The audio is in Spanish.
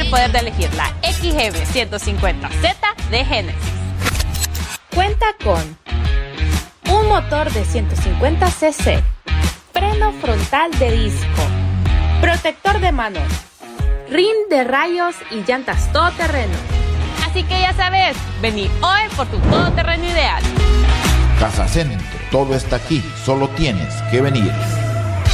el poder de elegir la XGB 150Z de Genesis. Cuenta con un motor de 150 cc, freno frontal de disco, protector de manos, rin de rayos y llantas todoterreno. Así que ya sabes, vení hoy por tu todoterreno ideal. Casa Centro, todo está aquí, solo tienes que venir.